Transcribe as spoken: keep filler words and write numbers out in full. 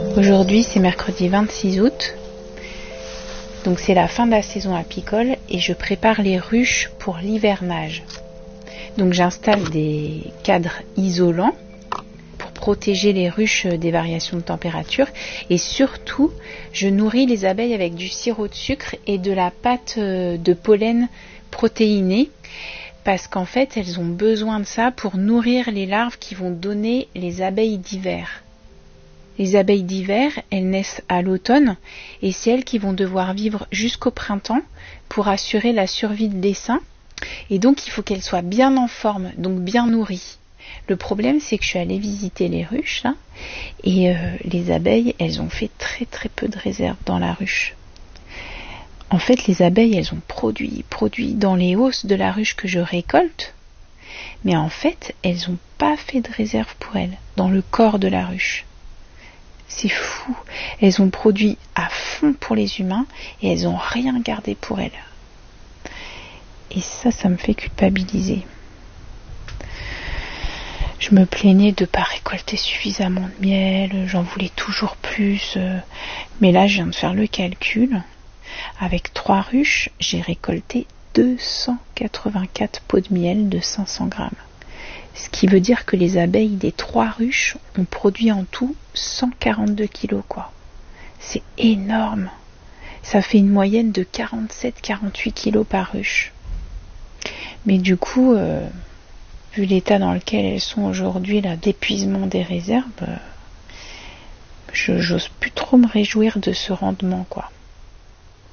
Aujourd'hui c'est mercredi vingt-six août, donc c'est la fin de la saison apicole et je prépare les ruches pour l'hivernage. Donc j'installe des cadres isolants pour protéger les ruches des variations de température et surtout je nourris les abeilles avec du sirop de sucre et de la pâte de pollen protéinée parce qu'en fait elles ont besoin de ça pour nourrir les larves qui vont donner les abeilles d'hiver. Les abeilles d'hiver, elles naissent à l'automne et c'est elles qui vont devoir vivre jusqu'au printemps pour assurer la survie de l'essaim. Et donc il faut qu'elles soient bien en forme, donc bien nourries. Le problème c'est que je suis allée visiter les ruches là, et euh, les abeilles, elles ont fait très très peu de réserve dans la ruche. En fait les abeilles, elles ont produit, produit dans les hausses de la ruche que je récolte, mais en fait elles n'ont pas fait de réserve pour elles, dans le corps de la ruche. C'est fou, elles ont produit à fond pour les humains et elles n'ont rien gardé pour elles. Et ça, ça me fait culpabiliser. Je me plaignais de ne pas récolter suffisamment de miel, j'en voulais toujours plus. Mais là, je viens de faire le calcul. Avec trois ruches, j'ai récolté deux cent quatre-vingt-quatre pots de miel de cinq cents grammes. Ce qui veut dire que les abeilles des trois ruches ont produit en tout cent quarante-deux kilos, quoi. C'est énorme. Ça fait une moyenne de quarante-sept à quarante-huit kilos par ruche. Mais du coup, euh, vu l'état dans lequel elles sont aujourd'hui, là, d'épuisement des réserves, euh, je j'ose plus trop me réjouir de ce rendement, quoi.